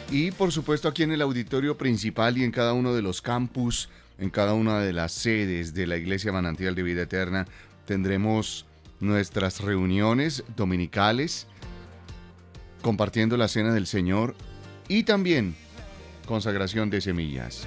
Y por supuesto aquí en el auditorio principal y en cada uno de los campus, en cada una de las sedes de la Iglesia Manantial de Vida Eterna, tendremos nuestras reuniones dominicales, compartiendo la cena del Señor y también consagración de semillas.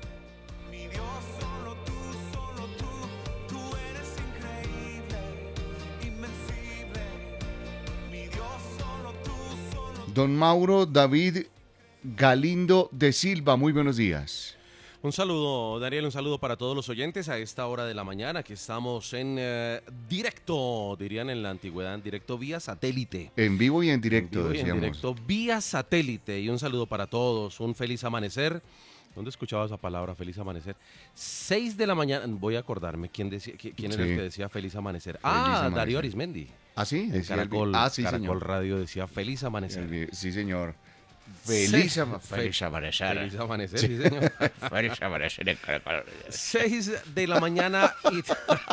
Don Mauro David Galindo de Silva, muy buenos días. Un saludo, Daniel, un saludo para todos los oyentes a esta hora de la mañana, que estamos en directo, dirían en la antigüedad, en directo vía satélite. En vivo y en directo, en vivo y en decíamos. directo vía satélite. Y un saludo para todos, un feliz amanecer. ¿Dónde escuchaba esa palabra, feliz amanecer? 6 de la mañana, voy a acordarme quién era el que decía feliz amanecer. Amanecer. Darío Arismendi. ¿Ah, sí? En Caracol, sí, Caracol señor. Radio decía feliz amanecer. Sí, señor. Feliz amanecer. Feliz amanecer, sí, señor. Feliz amanecer en Caracol. 6 de la mañana y...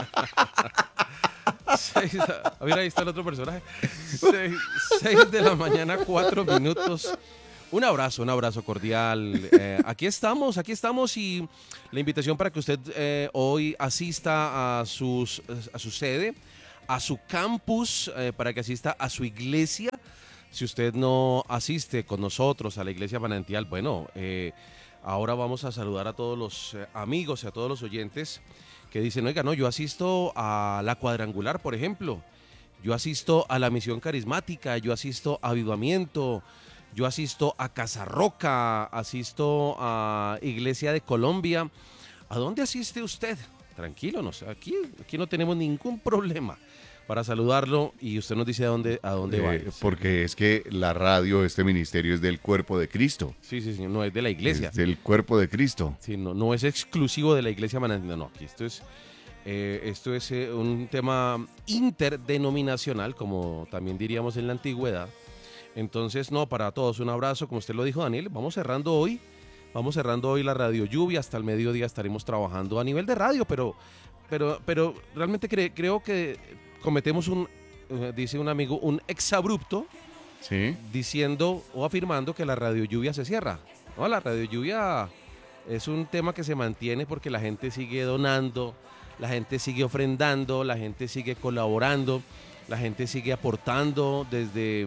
Mira, ahí está el otro personaje. 6 de la mañana, 4 minutos. Un abrazo cordial. Aquí estamos y la invitación para que usted hoy asista a su sede, a su campus, para que asista a su iglesia. Si usted no asiste con nosotros a la Iglesia Manantial, bueno, ahora vamos a saludar a todos los amigos y a todos los oyentes que dicen, oiga, no, yo asisto a la Cuadrangular, por ejemplo, yo asisto a la Misión Carismática, yo asisto a Avivamiento, yo asisto a Casa Roca, asisto a Iglesia de Colombia. ¿A dónde asiste usted? Tranquilo, aquí no tenemos ningún problema para saludarlo y usted nos dice a dónde va. Porque es que la radio, este ministerio es del cuerpo de Cristo. Sí, señor, no es de la iglesia. Es del cuerpo de Cristo. Sí, no es exclusivo de la iglesia Manantial, no, aquí esto es un tema interdenominacional, como también diríamos en la antigüedad. Entonces, no, para todos un abrazo, como usted lo dijo, Daniel, vamos cerrando hoy la Radio Lluvia, hasta el mediodía estaremos trabajando a nivel de radio, pero realmente creo que cometemos dice un amigo, un exabrupto, ¿sí? Diciendo o afirmando que la Radio Lluvia se cierra. No, la Radio Lluvia es un tema que se mantiene porque la gente sigue donando, la gente sigue ofrendando, la gente sigue colaborando, la gente sigue aportando desde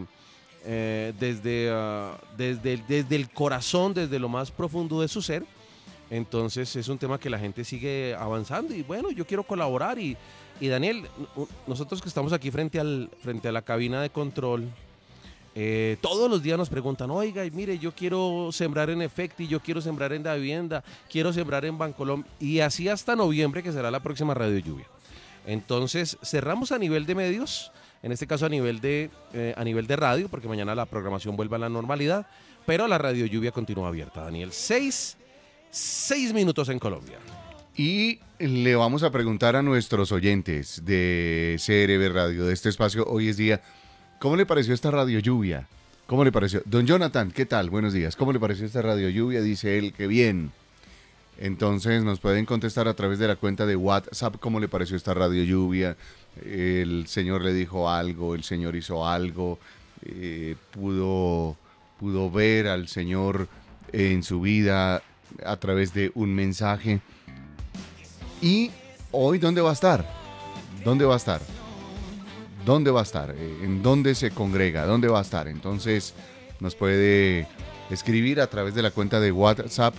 el corazón, desde lo más profundo de su ser. Entonces es un tema que la gente sigue avanzando y bueno, yo quiero colaborar y Daniel, nosotros que estamos aquí frente a la cabina de control, todos los días nos preguntan, oiga, mire, yo quiero sembrar en Efecti, yo quiero sembrar en Davivienda, quiero sembrar en Bancolombia, y así hasta noviembre, que será la próxima Radio Lluvia. Entonces cerramos a nivel de medios, en este caso a nivel de radio, porque mañana la programación vuelve a la normalidad, pero la Radio Lluvia continúa abierta, Daniel. 6 minutos en Colombia. Y le vamos a preguntar a nuestros oyentes de CRB Radio, de este espacio Hoy es Día, ¿cómo le pareció esta Radio Lluvia? ¿Cómo le pareció? Don Jonathan, ¿qué tal? Buenos días. ¿Cómo le pareció esta Radio Lluvia? Dice él, que bien. Entonces nos pueden contestar a través de la cuenta de WhatsApp cómo le pareció esta Radio Lluvia. El Señor le dijo algo, el Señor hizo algo, pudo ver al Señor en su vida a través de un mensaje. Y hoy, ¿dónde va a estar? ¿Dónde va a estar? ¿Dónde va a estar? ¿En dónde se congrega? ¿Dónde va a estar? Entonces nos puede escribir a través de la cuenta de WhatsApp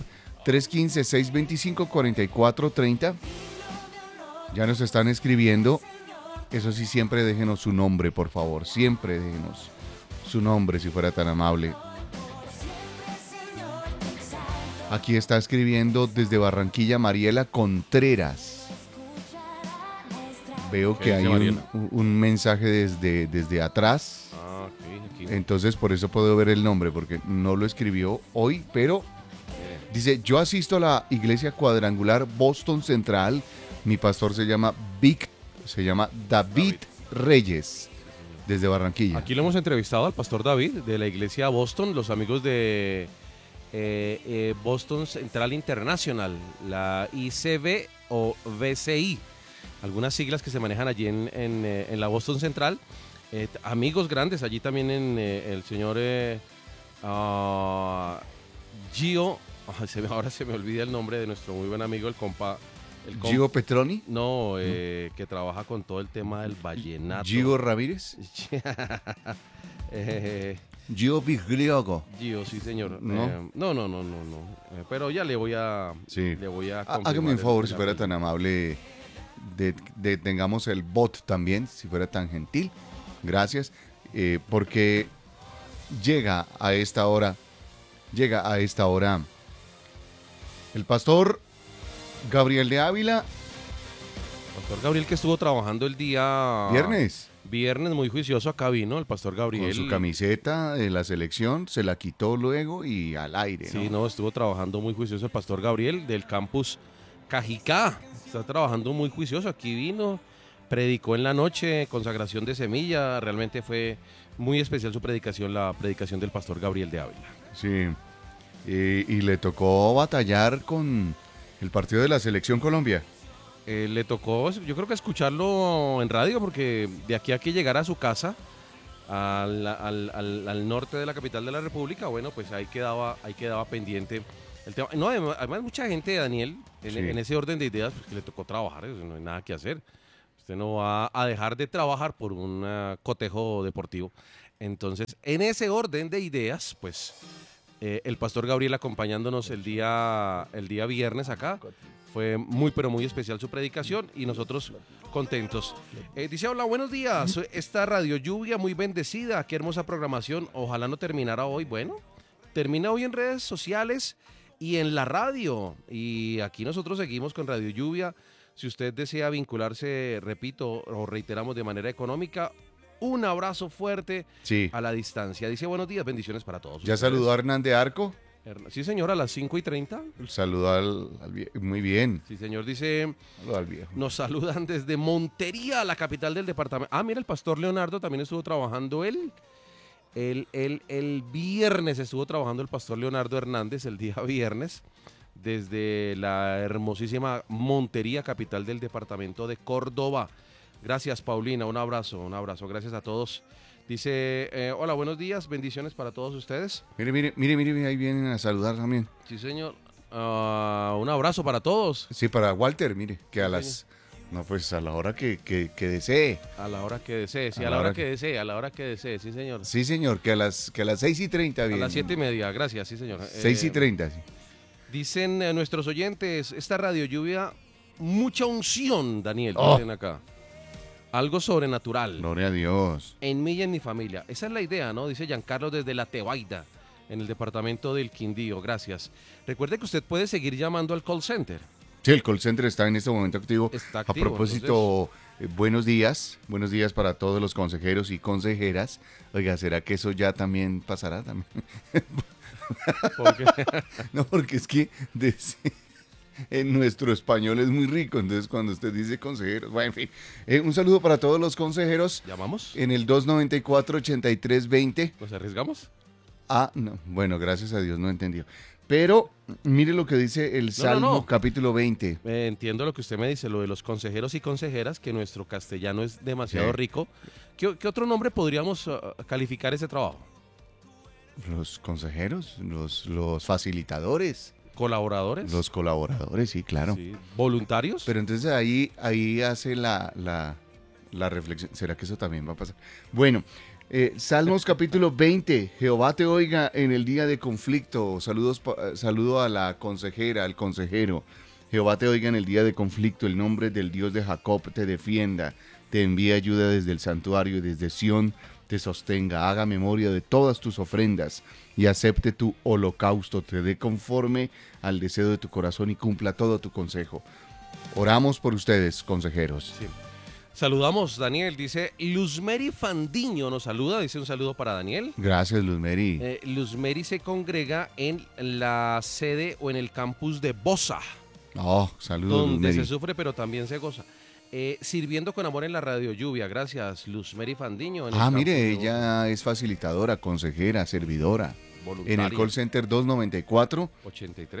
315-625-4430. Ya nos están escribiendo. Eso sí, siempre déjenos su nombre, por favor. Siempre déjenos su nombre, si fuera tan amable. Aquí está escribiendo desde Barranquilla Mariela Contreras. Veo que hay un mensaje desde atrás. Ah, aquí. Entonces por eso puedo ver el nombre, porque no lo escribió hoy, pero dice, yo asisto a la iglesia cuadrangular Boston Central. Mi pastor se llama David Reyes, desde Barranquilla. Aquí lo hemos entrevistado al pastor David de la iglesia Boston, los amigos de Boston Central International, la ICB o BCI, algunas siglas que se manejan allí en la Boston Central. Amigos grandes allí también en el señor Gio, ahora se me olvida el nombre de nuestro muy buen amigo, Gio Petroni, No, que trabaja con todo el tema del vallenato. Gio Ramírez, Gio Vigliogo. Gio, sí señor. ¿No? No. Pero ya le voy a, Sí. le voy a Hágame un confirmar favor, el si fuera apellido. tan amable, tengamos el bot también, si fuera tan gentil. Gracias. Porque llega a esta hora el pastor Gabriel de Ávila, Pastor Gabriel, que estuvo trabajando el día viernes, muy juicioso, acá vino el Pastor con Gabriel. su camiseta de la selección, se la quitó luego y al aire, Sí, ¿no? no, estuvo trabajando muy juicioso el Pastor Gabriel del campus Cajicá. Está trabajando muy juicioso. Aquí vino, predicó en la noche, consagración de semilla. Realmente fue muy especial su predicación, la predicación del Pastor Gabriel de Ávila. Sí. Y le tocó batallar con el partido de la selección Colombia. Le tocó, yo creo que escucharlo en radio, porque de aquí a que llegara a su casa, al norte de la capital de la República, bueno, pues ahí quedaba pendiente el tema. No, además mucha gente, Daniel, Sí. en ese orden de ideas, pues que le tocó trabajar, eso no hay nada que hacer. Usted no va a dejar de trabajar por un cotejo deportivo. Entonces, en ese orden de ideas, pues el Pastor Gabriel acompañándonos el día viernes acá. Fue muy, pero muy especial su predicación y nosotros contentos. Dice, hola, buenos días. Esta radio lluvia muy bendecida. Qué hermosa programación. Ojalá no terminara hoy. Bueno, termina hoy en redes sociales y en la radio. Y aquí nosotros seguimos con Radio Lluvia. Si usted desea vincularse, repito, o reiteramos de manera económica, un abrazo fuerte Sí. a la distancia. Dice, buenos días, bendiciones para todos. ¿Ya ustedes. saludó a Hernán de Arco? Sí, señor, a las 5:30. Saludó al viejo. Muy bien. Sí, señor, dice, Saludó al viejo. nos saludan desde Montería, la capital del departamento. Ah, mira, el pastor Leonardo también estuvo trabajando él. El viernes estuvo trabajando el pastor Leonardo Hernández, el día viernes, desde la hermosísima Montería, capital del departamento de Córdoba. Gracias, Paulina, un abrazo, gracias a todos. Dice, hola, buenos días, bendiciones para todos ustedes. Mire, ahí vienen a saludar también. Sí, señor. Un abrazo para todos. Sí, para Walter, mire, que a Sí, las... No, pues a la hora que desee. A la hora que desee, sí, A a la la hora hora que desee, a la hora que desee, sí, señor. Sí, señor, que a las 6:30 A viene. las 7:30, gracias, sí, señor. 6:30, sí. Dicen nuestros oyentes, esta radio lluvia, mucha unción, Daniel, Oh. dicen acá. Algo sobrenatural. Gloria a Dios. En mí y en mi familia. Esa es la idea, ¿no? Dice Giancarlo desde La Tebaida, en el departamento del Quindío. Gracias. Recuerde que usted puede seguir llamando al call center. Sí, el call center está en este momento activo. Está A activo, propósito, buenos días para todos los consejeros y consejeras. Oiga, ¿será que eso ya también pasará también? Porque No, porque es que en nuestro español es muy rico, entonces cuando usted dice consejeros, bueno, en fin. Un saludo para todos los consejeros ¿llamamos? en el 294-8320. ¿Nos arriesgamos? Ah, no, bueno, gracias a Dios no entendió. Pero mire lo que dice el Salmo no. capítulo 20. Entiendo lo que usted me dice, lo de los consejeros y consejeras, que nuestro castellano es demasiado Sí. rico. ¿Qué otro nombre podríamos calificar ese trabajo? Los consejeros, los facilitadores, ¿Colaboradores? los colaboradores, sí, claro. Sí. ¿Voluntarios? Pero entonces ahí hace la reflexión. ¿Será que eso también va a pasar? Bueno, Salmos capítulo 20. Jehová te oiga en el día de conflicto. Saludo a la consejera, al consejero. Jehová te oiga en el día de conflicto. El nombre del Dios de Jacob te defienda. Te envíe ayuda desde el santuario y desde Sión te sostenga. Haga memoria de todas tus ofrendas y acepte tu holocausto. Te dé conforme al deseo de tu corazón y cumpla todo tu consejo. Oramos por ustedes, consejeros. Sí. Saludamos, Daniel, dice Luzmeri Fandiño nos saluda, dice un saludo para Daniel. Gracias, Luzmeri. Luzmeri se congrega en la sede o en el campus de Bosa, Oh, saludos, donde Luzmeri. se sufre pero también se goza. Sirviendo con amor en la radio lluvia, gracias, Luzmeri Fandiño. En el campus Mire, de ella es facilitadora, consejera, servidora. Bosa, voluntaria. En el call center 294 83.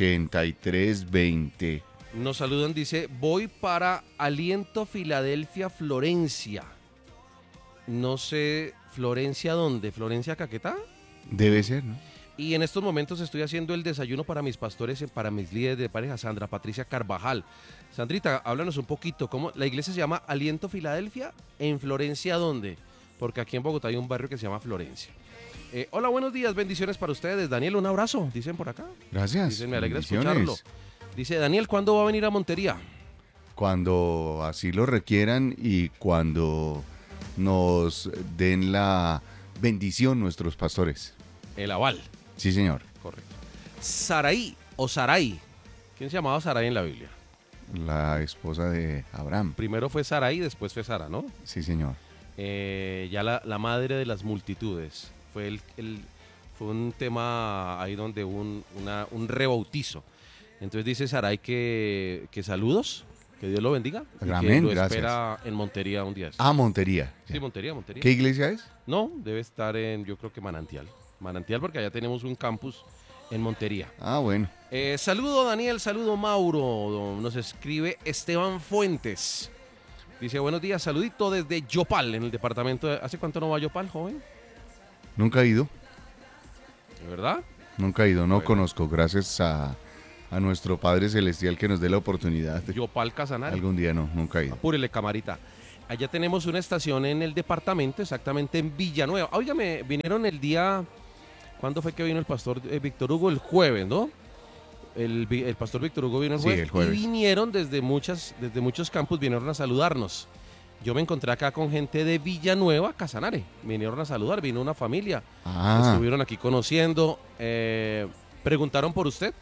8320. Nos saludan, dice, voy para Aliento Filadelfia, Florencia. No sé, ¿Florencia dónde? ¿Florencia Caquetá? Debe ser, ¿no? Y en estos momentos estoy haciendo el desayuno para mis pastores, para mis líderes de pareja, Sandra Patricia Carvajal. Sandrita, háblanos un poquito, ¿cómo la iglesia se llama Aliento Filadelfia? ¿En Florencia dónde? Porque aquí en Bogotá hay un barrio que se llama Florencia. Hola, buenos días, bendiciones para ustedes. Daniel, un abrazo, dicen por acá. Gracias. Dicen, me alegra bendiciones. escucharlo. Dice, Daniel, ¿cuándo va a venir a Montería? Cuando así lo requieran y cuando nos den la bendición nuestros pastores. El aval. Sí, señor. Correcto. Sarai o Sarai. ¿Quién se llamaba Sarai en la Biblia? La esposa de Abraham. Primero fue Sarai, después fue Sara, ¿no? Sí, señor. Ya la madre de las multitudes. Fue fue un tema ahí donde un rebautizo. Entonces dice Sarai que saludos, que Dios lo bendiga. Y que Amén, lo gracias. espera en Montería un día. Ah, Montería. Sí, Montería. ¿Qué iglesia es? No, debe estar yo creo que Manantial. Manantial porque allá tenemos un campus en Montería. Ah, bueno. Saludo Daniel, saludo Mauro. Nos escribe Esteban Fuentes. Dice, buenos días, saludito desde Yopal, en el departamento de... ¿Hace cuánto no va a Yopal, joven? Nunca he ido. ¿De verdad? Nunca he ido. No Bueno. conozco. Gracias a nuestro Padre Celestial que nos dé la oportunidad. Yopal Casanare. Algún día no, nunca he ido. Apúrele, camarita. Allá tenemos una estación en el departamento, exactamente en Villanueva. Óigame, vinieron el día... ¿Cuándo fue que vino el pastor Víctor Hugo? El jueves, ¿no? El pastor Víctor Hugo vino el Sí, jueves. el jueves. Y vinieron desde muchos campus, vinieron a saludarnos. Yo me encontré acá con gente de Villanueva, Casanare. Vinieron a saludar, vino una familia. Ah, Estuvieron aquí conociendo. Preguntaron por usted.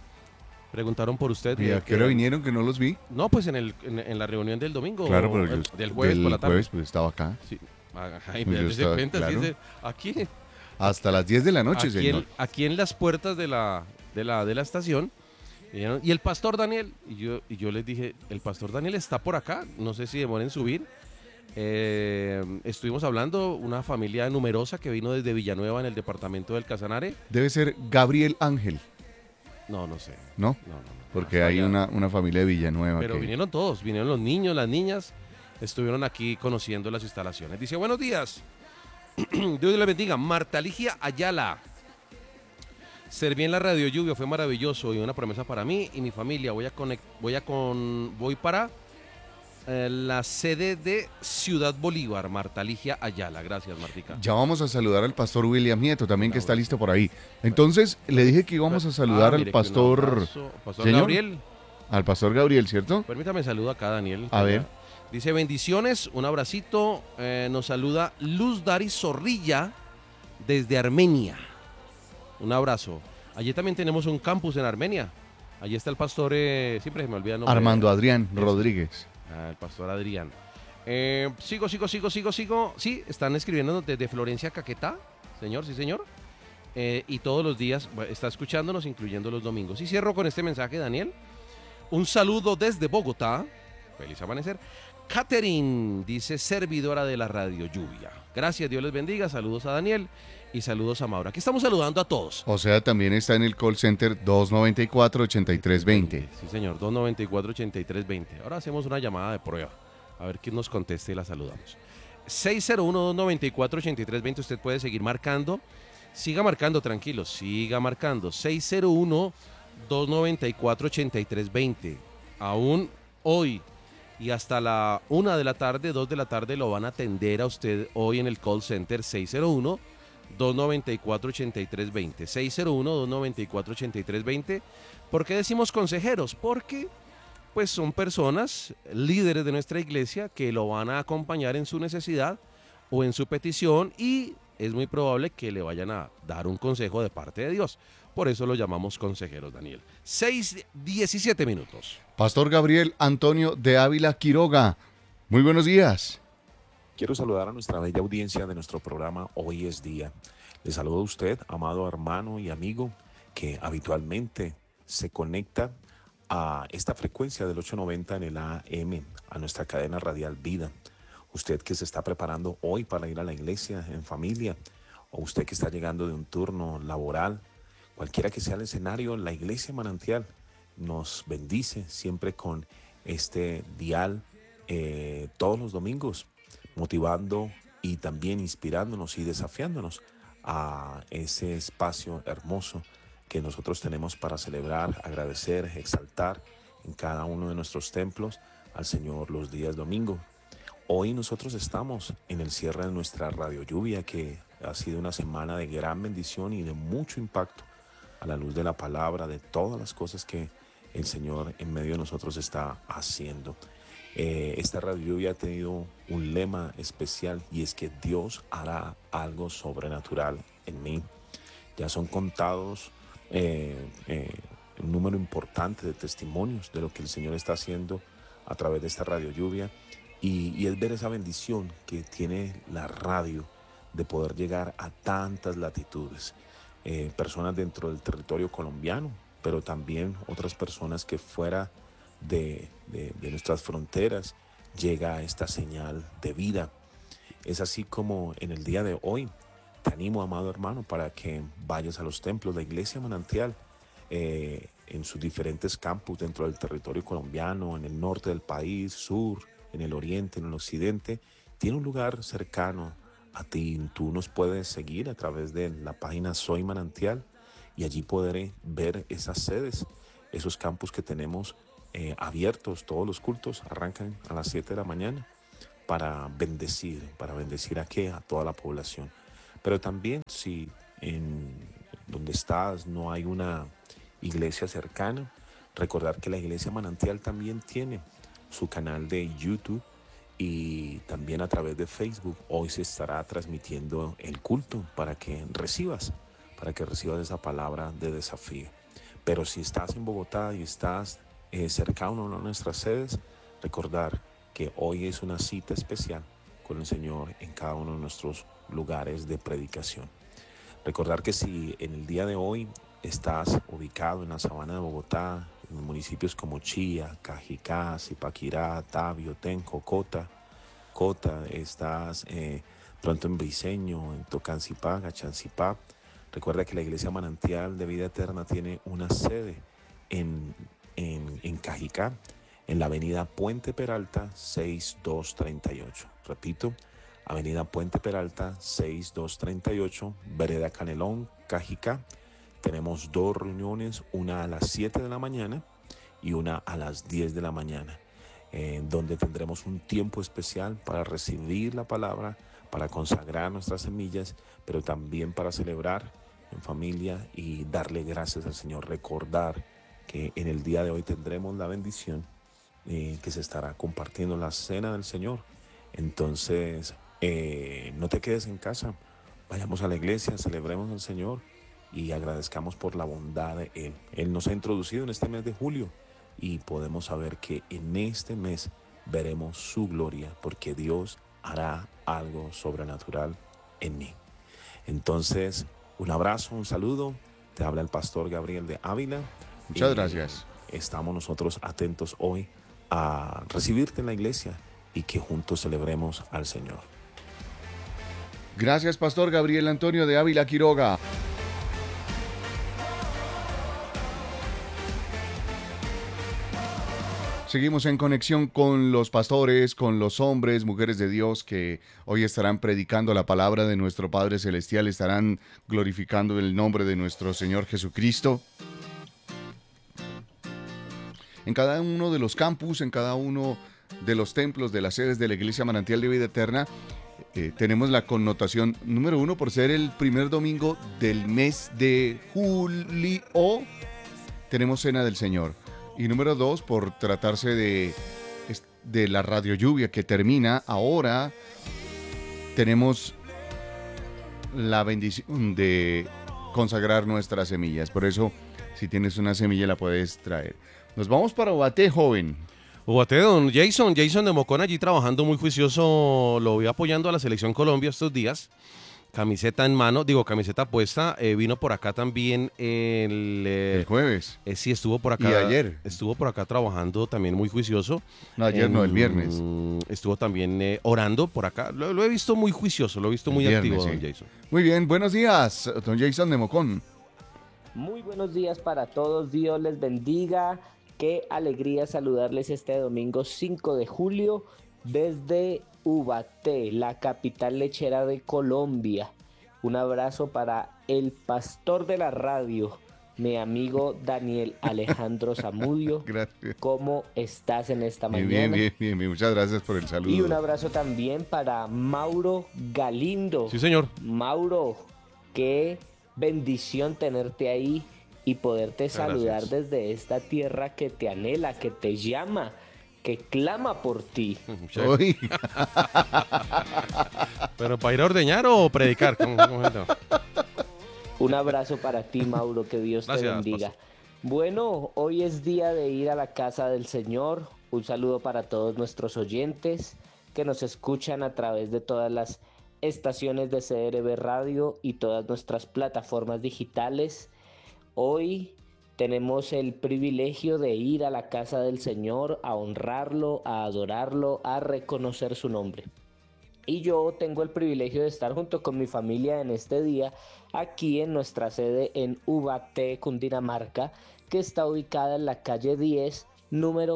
¿y a qué hora vinieron que no los vi? No, pues en la reunión del domingo. Claro, pero yo del jueves por la tarde. jueves pues estaba acá. Sí. Ay, Yo mira, se estaba- cuenta, claro. sí, aquí. Hasta las 10 de la noche, señor. Aquí en las puertas de la estación. Y el pastor Daniel, y yo les dije, el pastor Daniel está por acá, no sé si demoren en subir. Estuvimos hablando, una familia numerosa que vino desde Villanueva en el departamento del Casanare. Debe ser Gabriel Ángel, No sé. ¿no? No. Porque Hasta hay allá. una familia de Villanueva Pero que... vinieron todos, vinieron los niños, las niñas, estuvieron aquí conociendo las instalaciones. Dice, buenos días, Dios les bendiga. Marta Ligia Ayala. Serví en la Radio Lluvia, fue maravilloso y una promesa para mí y mi familia. Voy para la sede de Ciudad Bolívar, Marta Ligia Ayala. Gracias, Martica. Ya vamos a saludar al pastor William Nieto también, que está listo por ahí. Entonces, le dije que íbamos a saludar al mire, que un pastor... abrazo. Pastor ¿Señor? Gabriel. Al pastor Gabriel, ¿cierto? Permítame saludar acá, Daniel. A ver. Dice bendiciones, un abracito. Nos saluda Luz Dari Zorrilla desde Armenia. Un abrazo. Allí también tenemos un campus en Armenia. Allí está el pastor, siempre se me olvida el nombre. Armando Adrián Ese. Rodríguez. El pastor Adrián. Sigo. Sí, están escribiendo desde Florencia, Caquetá. Señor, sí, señor. Y todos los días está escuchándonos, incluyendo los domingos. Y cierro con este mensaje, Daniel. Un saludo desde Bogotá. Feliz amanecer. Catherine dice, servidora de la Radio Lluvia. Gracias, Dios les bendiga. Saludos a Daniel y saludos a Maura. Aquí estamos saludando a todos. O sea, también está en el call center 294-8320. Sí, señor, 294-8320. Ahora hacemos una llamada de prueba. A ver quién nos conteste y la saludamos. 601-294-8320. Usted puede seguir marcando. Siga marcando, tranquilos. Siga marcando. 601-294-8320. Aún hoy y hasta la 1 de la tarde, 2 de la tarde lo van a atender a usted hoy en el call center 601-294-8320. 601-294-8320. ¿Por qué decimos consejeros? Porque pues son personas, líderes de nuestra iglesia, que lo van a acompañar en su necesidad o en su petición y es muy probable que le vayan a dar un consejo de parte de Dios. Por eso lo llamamos consejeros, Daniel. 6:17 minutos. Pastor Gabriel Antonio de Ávila Quiroga. Muy buenos días. Quiero saludar a nuestra bella audiencia de nuestro programa Hoy es Día. Le saludo a usted, amado hermano y amigo, que habitualmente se conecta a esta frecuencia del 890 en el AM, a nuestra cadena radial Vida. Usted que se está preparando hoy para ir a la iglesia en familia, o usted que está llegando de un turno laboral, cualquiera que sea el escenario, la iglesia Manantial nos bendice siempre con este dial todos los domingos, motivando y también inspirándonos y desafiándonos a ese espacio hermoso que nosotros tenemos para celebrar, agradecer, exaltar en cada uno de nuestros templos al Señor los días domingo. Hoy nosotros estamos en el cierre de nuestra Radio Lluvia, que ha sido una semana de gran bendición y de mucho impacto a la luz de la palabra, de todas las cosas que el Señor en medio de nosotros está haciendo. Esta Radio Lluvia ha tenido un lema especial y es que Dios hará algo sobrenatural en mí. Ya son contados un número importante de testimonios de lo que el Señor está haciendo a través de esta Radio Lluvia y es ver esa bendición que tiene la radio de poder llegar a tantas latitudes. Personas dentro del territorio colombiano, pero también otras personas que fuera de nuestras fronteras llega esta señal de vida. Es así como en el día de hoy te animo, amado hermano, para que vayas a los templos. La Iglesia Manantial en sus diferentes campus dentro del territorio colombiano, en el norte del país, sur, en el oriente, en el occidente, tiene un lugar cercano a ti. Tú nos puedes seguir a través de la página Soy Manantial y allí podré ver esas sedes, esos campus que tenemos abiertos. Todos los cultos arrancan a las 7 de la mañana para bendecir a qué, a toda la población. Pero también si en donde estás no hay una iglesia cercana, recordar que la Iglesia Manantial también tiene su canal de YouTube y también a través de Facebook. Hoy se estará transmitiendo el culto para que recibas esa palabra de desafío. Pero si estás en Bogotá y estás cercano a una de nuestras sedes, recordar que hoy es una cita especial con el Señor en cada uno de nuestros lugares de predicación. Recordar que si en el día de hoy estás ubicado en la sabana de Bogotá, en municipios como Chía, Cajicá, Zipaquirá, Tabio, Tenco, Cota, estás pronto en Briceño, en Tocancipá, Chancipá, recuerda que la Iglesia Manantial de Vida Eterna tiene una sede en Cajicá, en la avenida Puente Peralta 6238. Repito, avenida Puente Peralta 6238, Vereda Canelón, Cajicá. Tenemos 2 reuniones, una a las 7 de la mañana y una a las 10 de la mañana, donde tendremos un tiempo especial para recibir la palabra, para consagrar nuestras semillas, pero también para celebrar en familia y darle gracias al Señor. Recordar que en el día de hoy tendremos la bendición que se estará compartiendo la cena del Señor. Entonces, no te quedes en casa, vayamos a la iglesia, celebremos al Señor y agradezcamos por la bondad de Él. Él nos ha introducido en este mes de julio y podemos saber que en este mes veremos su gloria, porque Dios hará algo sobrenatural en mí. Entonces, un abrazo, un saludo. Te habla el pastor Gabriel de Ávila. Muchas gracias. Estamos nosotros atentos hoy a recibirte en la iglesia y que juntos celebremos al Señor. Gracias, pastor Gabriel Antonio de Ávila Quiroga. Seguimos en conexión con los pastores, con los hombres, mujeres de Dios que hoy estarán predicando la palabra de nuestro Padre Celestial, estarán glorificando el nombre de nuestro Señor Jesucristo. En cada uno de los campus, en cada uno de los templos, de las sedes de la Iglesia Manantial de Vida Eterna, tenemos la connotación número 1 por ser el primer domingo del mes de julio, tenemos Cena del Señor. Y número 2, por tratarse de la Radio Lluvia que termina ahora, tenemos la bendición de consagrar nuestras semillas. Por eso, si tienes una semilla, la puedes traer. Nos vamos para Ubaté, joven. Ubaté, don Jason de Mocón, allí trabajando muy juicioso, lo vi apoyando a la Selección Colombia estos días. Camiseta en mano, camiseta puesta, vino por acá también el jueves. Sí, estuvo por acá. Y ayer. Estuvo por acá trabajando también muy juicioso. No, ayer no, el viernes. Estuvo también orando por acá. Lo he visto muy juicioso, lo he visto muy activo, don Jason. Muy bien, buenos días, don Jason de Mocón. Muy buenos días para todos, Dios les bendiga. Qué alegría saludarles este domingo 5 de julio desde Ubaté, la capital lechera de Colombia. Un abrazo para el pastor de la radio, mi amigo Daniel Alejandro Zamudio. Gracias. ¿Cómo estás en esta Bien, mañana? bien. Muchas gracias por el saludo. Y un abrazo también para Mauro Galindo. Sí, señor. Mauro, qué bendición tenerte ahí y poderte Muchas saludar gracias. desde esta tierra que te anhela, que te llama, que clama por ti. Hoy, ¿Pero para ir a ordeñar o predicar? ¿Cómo es esto? Un abrazo para ti, Mauro, que Dios te Gracias, bendiga. pastor. Bueno, hoy es día de ir a la casa del Señor. Un saludo para todos nuestros oyentes que nos escuchan a través de todas las estaciones de CRB Radio y todas nuestras plataformas digitales. Hoy tenemos el privilegio de ir a la casa del Señor, a honrarlo, a adorarlo, a reconocer su nombre. Y yo tengo el privilegio de estar junto con mi familia en este día aquí en nuestra sede en Ubaté, Cundinamarca, que está ubicada en la calle 10, número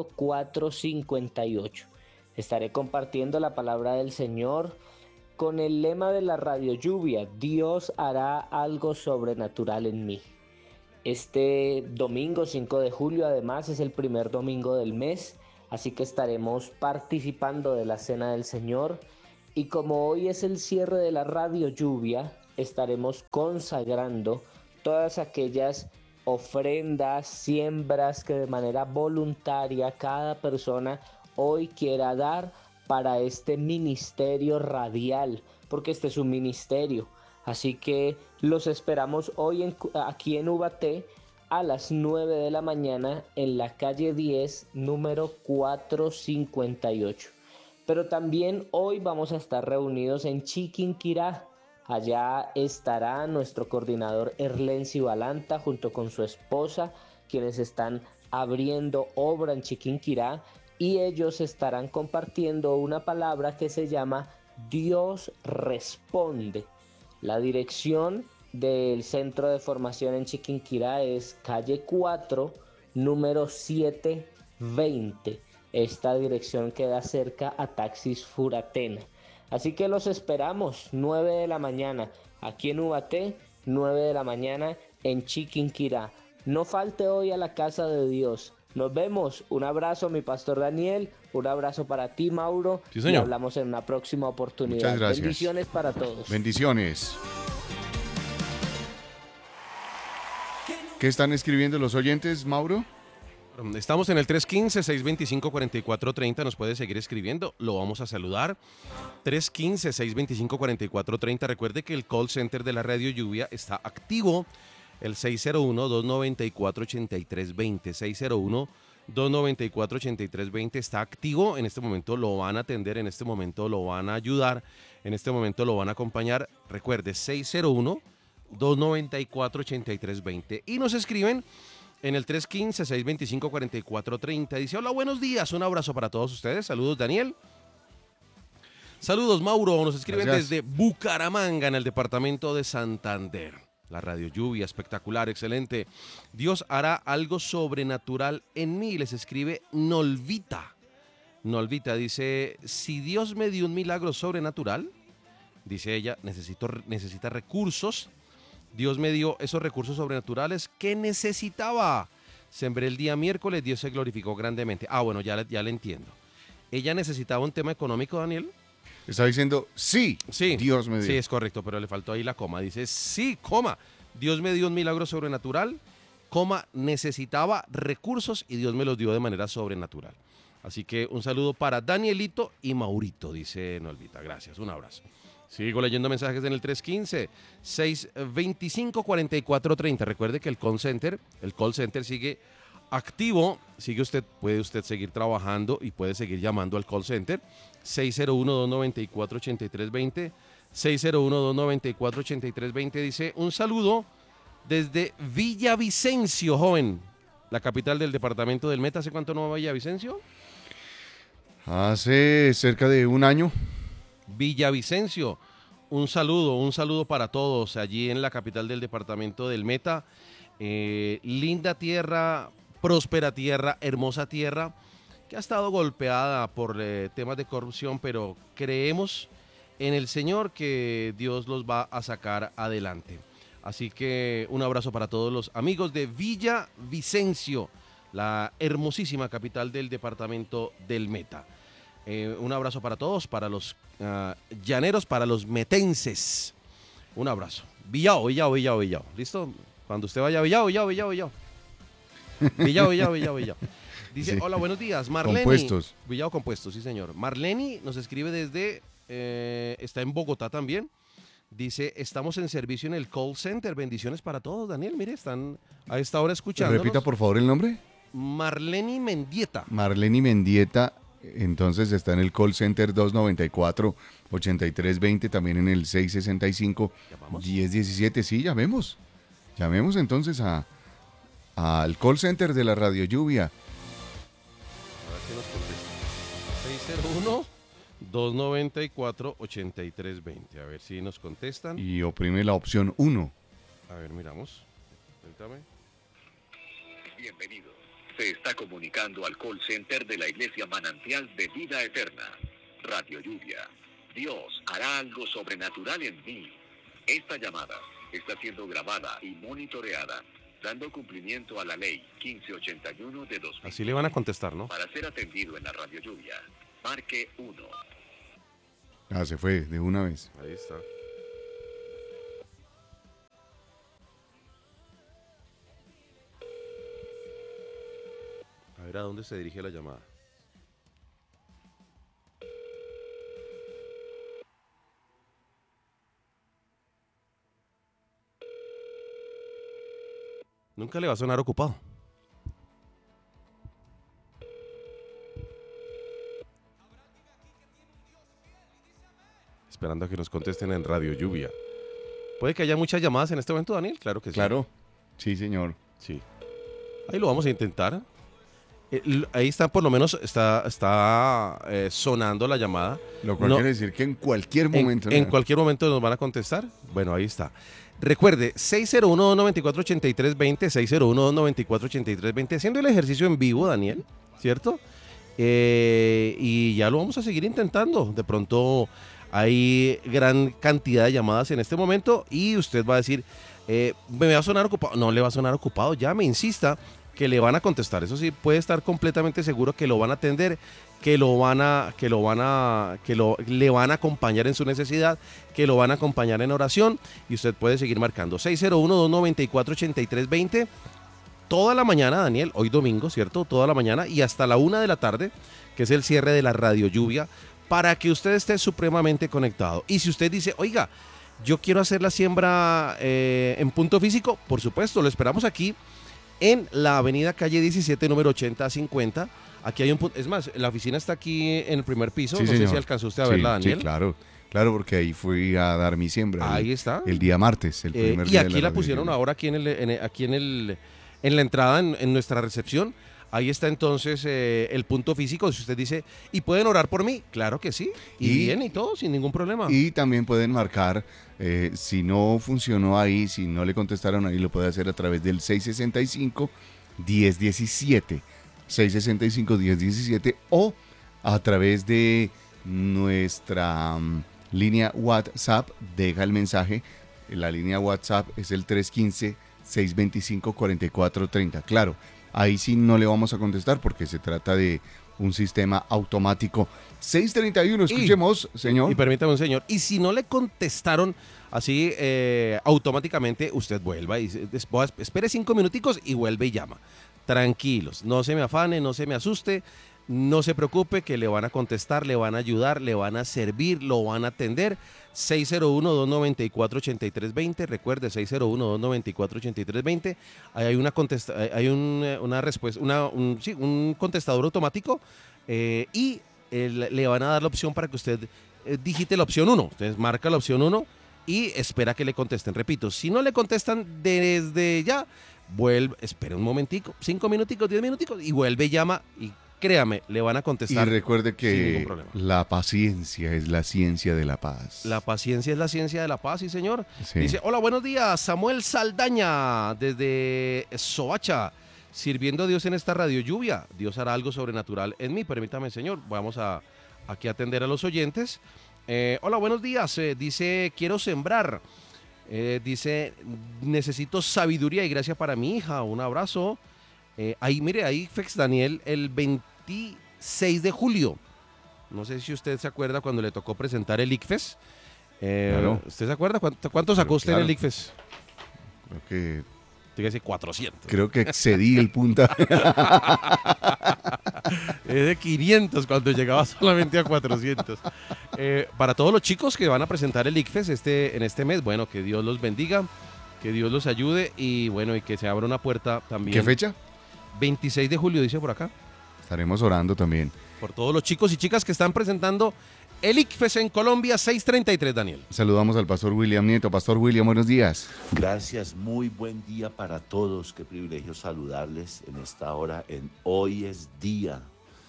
458. Estaré compartiendo la palabra del Señor con el lema de la radio lluvia: Dios hará algo sobrenatural en mí. Este domingo 5 de julio además es el primer domingo del mes, así que estaremos participando de la Cena del Señor. Y como hoy es el cierre de la radio lluvia, estaremos consagrando todas aquellas ofrendas, siembras que de manera voluntaria cada persona hoy quiera dar para este ministerio radial, porque este es un ministerio. Así que los esperamos hoy aquí en Ubaté a las 9 de la mañana en la calle 10, número 458. Pero también hoy vamos a estar reunidos en Chiquinquirá. Allá estará nuestro coordinador Erlencio Balanta junto con su esposa, quienes están abriendo obra en Chiquinquirá, y ellos estarán compartiendo una palabra que se llama Dios responde. La dirección del centro de formación en Chiquinquirá es calle 4, número 720. Esta dirección queda cerca a Taxis Furatena. Así que los esperamos, 9 de la mañana, aquí en Ubaté, 9 de la mañana en Chiquinquirá. No falte hoy a la casa de Dios. Nos vemos. Un abrazo, mi pastor Daniel. Un abrazo para ti, Mauro. Sí, señor. Y hablamos en una próxima oportunidad. Muchas gracias. Bendiciones para todos. bendiciones. ¿Qué están escribiendo los oyentes, Mauro? Estamos en el 315-625-4430, nos puede seguir escribiendo, lo vamos a saludar. 315-625-4430, recuerde que el call center de la Radio Lluvia está activo, el 601-294-8320, 601-294-8320 está activo, en este momento lo van a atender, en este momento lo van a ayudar, en este momento lo van a acompañar, recuerde 601-294-8320 y nos escriben en el 315-625-4430. Dice, hola, buenos días, un abrazo para todos ustedes. Saludos, Daniel. Saludos, Mauro. Nos escriben Gracias. desde Bucaramanga, en el departamento de Santander. La radio lluvia, espectacular, excelente. Dios hará algo sobrenatural en mí. Les escribe Nolvita. Nolvita dice, si Dios me dio un milagro sobrenatural, dice ella, necesita recursos. Dios me dio esos recursos sobrenaturales que necesitaba. Sembré el día miércoles, Dios se glorificó grandemente. Ah, bueno, ya le entiendo. ¿Ella necesitaba un tema económico, Daniel? Está diciendo, sí, Sí. Dios me dio. Sí, es correcto, pero le faltó ahí la coma. Dice, sí, coma. Dios me dio un milagro sobrenatural, coma, necesitaba recursos y Dios me los dio de manera sobrenatural. Así que un saludo para Danielito y dice Nolvita. Gracias, un abrazo. Sigo leyendo mensajes en el 315-625-4430. Recuerde que el call center sigue activo. Puede usted seguir trabajando y puede seguir llamando al call center. 601-294-8320. 601-294-8320. Dice, un saludo desde Villavicencio, joven. La capital del departamento del Meta. ¿Hace cuánto no va a Villavicencio? Hace cerca de un año. Villavicencio, un saludo para todos allí en la capital del departamento del Meta. Linda tierra, próspera tierra, hermosa tierra, que ha estado golpeada por temas de corrupción, pero creemos en el Señor que Dios los va a sacar adelante. Así que un abrazo para todos los amigos de Villavicencio, la hermosísima capital del departamento del Meta. Un abrazo para todos, para los llaneros, para los metenses. Un abrazo. Villao. ¿Listo? Cuando usted vaya a Villao. Villao. Dice, Sí. hola, buenos días. Marleni. Compuestos. Villao Compuestos, sí, señor. Marleni nos escribe desde, está en Bogotá también. Dice, estamos en servicio en el call center. Bendiciones para todos, Daniel. Mire, están a esta hora escuchando. Repita, por favor, el nombre. Marleni Mendieta. Marleni Mendieta, entonces está en el call center 294-8320, también en el 665-1017. Sí, llamemos. Llamemos entonces al call center de la Radio Lluvia. A ver si nos contesta. 601-294-8320. A ver si nos contestan. Y oprime la opción 1. A ver, miramos. Cuéntame. Bienvenido. Se está comunicando al call center de la Iglesia Manantial de Vida Eterna. Radio Lluvia. Dios hará algo sobrenatural en mí. Esta llamada está siendo grabada y monitoreada, dando cumplimiento a la ley 1581 de 2000. Así le van a contestar, ¿no? Para ser atendido en la Radio Lluvia, marque 1. Se fue de una vez. Ahí está. A ver a dónde se dirige la llamada. Nunca le va a sonar ocupado. Esperando a que nos contesten en Radio Lluvia. ¿Puede que haya muchas llamadas en este momento, Daniel? Claro que sí. Claro. Sí, señor. Sí. Ahí lo vamos a intentar. Ahí está, por lo menos, está sonando la llamada. Lo cual No, quiere decir que en cualquier momento. en cualquier momento nos van a contestar. Bueno, ahí está. Recuerde, 601-294-8320, 601-294-8320, haciendo el ejercicio en vivo, Daniel, ¿cierto? Y ya lo vamos a seguir intentando. De pronto hay gran cantidad de llamadas en este momento y usted va a decir, ¿me va a sonar ocupado? No le va a sonar ocupado, llame, insista, que le van a contestar. Eso sí, puede estar completamente seguro que lo van a atender, le van a acompañar en su necesidad, que lo van a acompañar en oración y usted puede seguir marcando 601-294-8320 toda la mañana, Daniel, hoy domingo, ¿cierto? Toda la mañana y hasta la 1 de la tarde, que es el cierre de la Radio Lluvia, para que usted esté supremamente conectado. Y si usted dice, oiga, yo quiero hacer la siembra en punto físico, por supuesto, lo esperamos aquí en la avenida calle 17, número 80-50. Aquí hay un punto, es más, la oficina está aquí en el primer piso, Sí, no señor. sé si alcanzó usted a verla, Daniel. Sí, claro. Claro, porque ahí fui a dar mi siembra. Ahí está. El día martes, el primer Y día de aquí la Radio pusieron Lluvia. ahora aquí en la entrada, en nuestra recepción. Ahí está entonces el punto físico. Si usted dice, ¿y pueden orar por mí? Claro que sí. Y bien y todo, sin ningún problema. Y también pueden marcar, si no funcionó ahí, si no le contestaron ahí, lo puede hacer a través del 665-1017. 665-1017 o a través de nuestra línea WhatsApp, deja el mensaje. La línea WhatsApp es el 315-625-4430. Claro, ahí sí no le vamos a contestar porque se trata de un sistema automático. 631, escuchemos, señor. Y permítame, un señor. Y si no le contestaron así automáticamente, usted vuelva y espere 5 minuticos y vuelve y llama. Tranquilos, no se me afane, no se me asuste, no se preocupe que le van a contestar, le van a ayudar, le van a servir, lo van a atender. 601-294-8320, recuerde, 601-294-8320. Ahí hay una respuesta, un contestador automático y le van a dar la opción para que usted digite la opción 1. Entonces marca la opción 1 y espera que le contesten. Repito, si no le contestan desde ya, espere un momentico, 5 minuticos, 10 minuticos y vuelve, llama y créame, le van a Y contestar. recuerde sin ningún que problema. la paciencia es la ciencia de la paz. La paciencia es la ciencia de la paz, sí, señor. Sí. Dice, hola, buenos días, Samuel Saldaña, desde Soacha, sirviendo a Dios en esta Radio Lluvia. Dios hará algo sobrenatural en mí, permítame, señor. Vamos a aquí atender a los oyentes. Hola, buenos días. Dice, quiero sembrar. Dice, necesito sabiduría y gracia para mi hija. Un abrazo. Ahí, mire, ahí Fex Daniel, el 26 de julio. No sé si usted se acuerda cuando le tocó presentar el ICFES. Claro. ¿Usted se acuerda cuánto sacó usted en el ICFES? Dígase 400. Creo que excedí el puntaje. Es de 500 cuando llegaba solamente a 400. Para todos los chicos que van a presentar el ICFES en este mes, bueno, que Dios los bendiga, que Dios los ayude y bueno, y que se abra una puerta también. ¿Qué fecha? 26 de julio, dice por acá. Estaremos orando también. Por todos los chicos y chicas que están presentando el ICFES en Colombia, 633, Daniel. Saludamos al pastor William Nieto. Pastor William, buenos días. Gracias, muy buen día para todos. Qué privilegio saludarles en esta hora. Hoy es día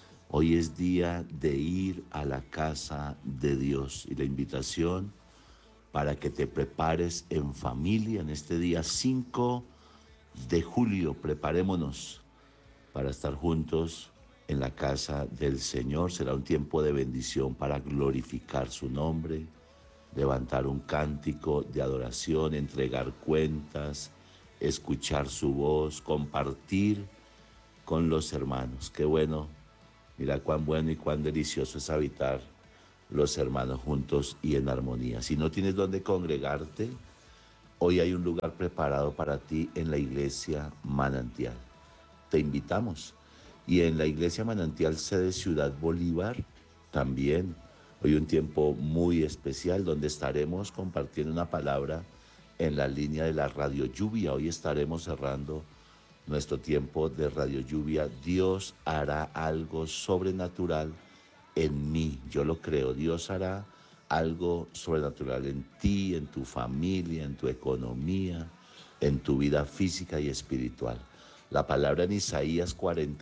de ir a la casa de Dios. Y la invitación para que te prepares en familia en este día 5 de julio. Preparémonos para estar juntos en la casa del Señor. Será un tiempo de bendición para glorificar su nombre, levantar un cántico de adoración, entregar cuentas, escuchar su voz, compartir con los hermanos. Qué bueno, mira cuán bueno y cuán delicioso es habitar los hermanos juntos y en armonía. Si no tienes dónde congregarte, hoy hay un lugar preparado para ti en la iglesia Manantial. Te invitamos. Y en la iglesia Manantial sede Ciudad Bolívar también. Hoy un tiempo muy especial donde estaremos compartiendo una palabra en la línea de la Radio Lluvia. Hoy estaremos cerrando nuestro tiempo de Radio Lluvia. Dios hará algo sobrenatural en mí. Yo lo creo. Dios hará algo sobrenatural en ti, en tu familia, en tu economía, en tu vida física y espiritual. La palabra en Isaías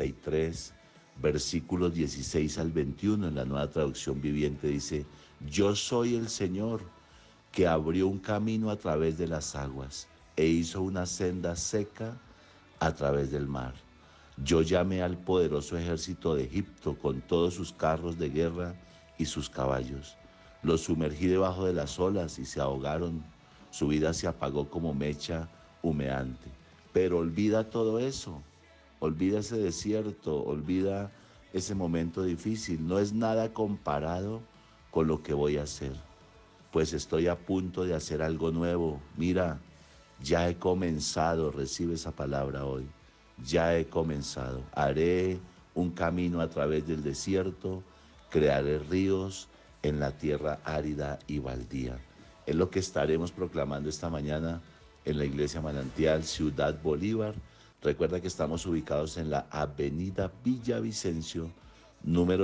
43, versículos 16 al 21, en la Nueva Traducción Viviente dice: yo soy el Señor que abrió un camino a través de las aguas e hizo una senda seca a través del mar. Yo llamé al poderoso ejército de Egipto con todos sus carros de guerra y sus caballos. Los sumergí debajo de las olas y se ahogaron. Su vida se apagó como mecha humeante. Pero olvida todo eso, olvida ese desierto, olvida ese momento difícil. No es nada comparado con lo que voy a hacer, pues estoy a punto de hacer algo nuevo. Mira, ya he comenzado, recibe esa palabra hoy. Ya he comenzado. Haré un camino a través del desierto, crearé ríos en la tierra árida y baldía. Es lo que estaremos proclamando esta mañana en la iglesia Manantial, Ciudad Bolívar. Recuerda que estamos ubicados en la avenida Villavicencio, número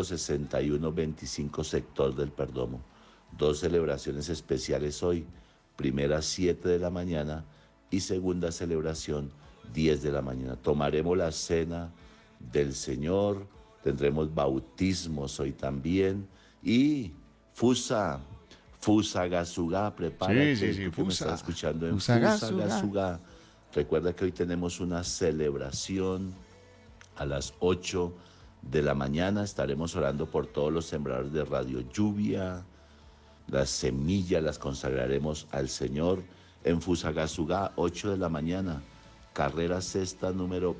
6125, sector del Perdomo. 2 celebraciones especiales hoy, primera 7 de la mañana y segunda celebración 10 de la mañana. Tomaremos la cena del Señor, tendremos bautismos hoy también y Fusagasugá, prepárate. Sí, tú que me estás escuchando en Fusagasugá. Fusagasugá. Recuerda que hoy tenemos una celebración a las 8 de la mañana. Estaremos orando por todos los sembradores de Radio Lluvia. Las semillas las consagraremos al Señor en Fusagasugá, 8 de la mañana. Carrera sexta número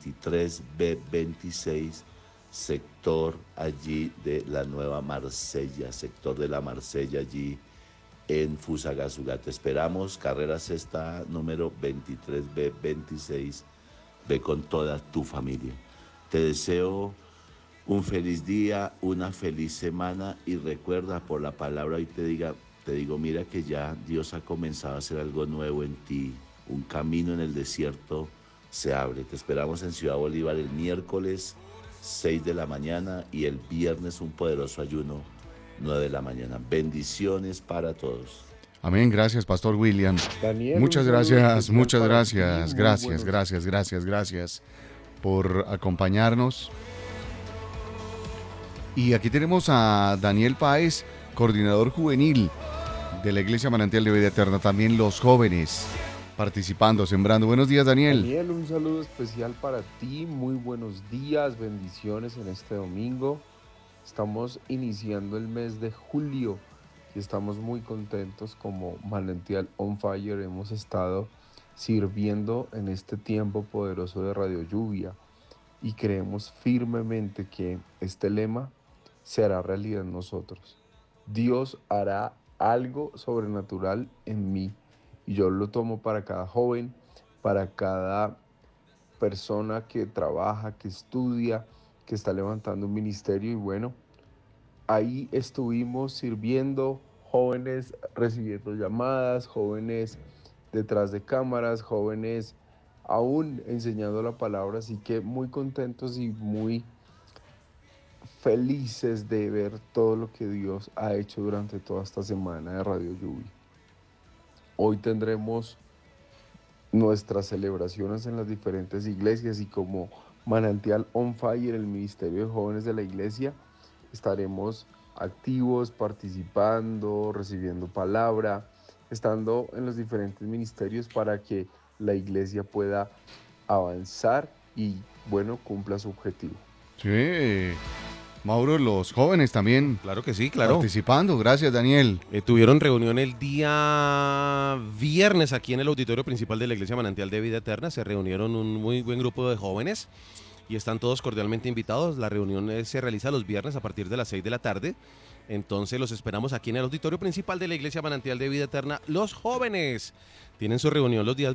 23B26. Sector allí de la Nueva Marsella, sector de la Marsella allí en Fusagasugá. Te esperamos, carrera sexta número 23B26. Ve con toda tu familia. Te deseo un feliz día, una feliz semana y recuerda, por la palabra hoy te digo, mira que ya Dios ha comenzado a hacer algo nuevo en ti. Un camino en el desierto se abre. Te esperamos en Ciudad Bolívar el miércoles 6 de la mañana y el viernes un poderoso ayuno 9 de la mañana. Bendiciones para todos. Amén, gracias, Pastor William. Daniel, Muchas un saludo gracias, especial muchas para ti. gracias, Muy gracias, buenos gracias por acompañarnos. Y aquí tenemos a Daniel Páez, coordinador juvenil de la Iglesia Manantial de Vida Eterna, también los jóvenes participando, sembrando. Buenos días, Daniel. Daniel, un saludo especial para ti, muy buenos días, bendiciones en este domingo. Estamos iniciando el mes de julio y estamos muy contentos como Manantial On Fire. Hemos estado sirviendo en este tiempo poderoso de Radio Lluvia y creemos firmemente que este lema se hará realidad en nosotros. Dios hará algo sobrenatural en mí, y yo lo tomo para cada joven, para cada persona que trabaja, que estudia, que está levantando un ministerio. Y bueno, ahí estuvimos sirviendo, jóvenes recibiendo llamadas, jóvenes detrás de cámaras, jóvenes aún enseñando la palabra, así que muy contentos y muy felices de ver todo lo que Dios ha hecho durante toda esta semana de Radio Lluvia. Hoy tendremos nuestras celebraciones en las diferentes iglesias, y como Manantial On Fire, el Ministerio de Jóvenes de la Iglesia, estaremos activos, participando, recibiendo palabra, estando en los diferentes ministerios para que la iglesia pueda avanzar y, bueno, cumpla su objetivo. Sí. Mauro, los jóvenes también Claro que sí, claro. participando. Gracias, Daniel. Tuvieron reunión el día viernes aquí en el auditorio principal de la Iglesia Manantial de Vida Eterna. Se reunieron un muy buen grupo de jóvenes y están todos cordialmente invitados. La reunión se realiza los viernes a partir de las 6 de la tarde. Entonces los esperamos aquí en el auditorio principal de la Iglesia Manantial de Vida Eterna. Los jóvenes tienen su reunión los días